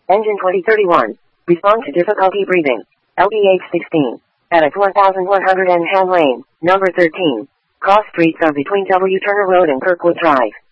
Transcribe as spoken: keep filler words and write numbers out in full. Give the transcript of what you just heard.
Engine twenty thirty-one. Respond to difficulty breathing. L B H sixteen. At its one thousand one hundred and Ham Lane, number thirteen. Cross streets are between W. Turner Road and Kirkwood Drive.